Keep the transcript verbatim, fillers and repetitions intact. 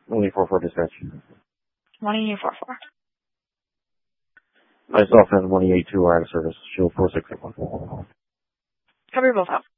one eight four four dispatch. one eight four four. Myself and one eight two are out of service. Shield four six six one. Cover both out.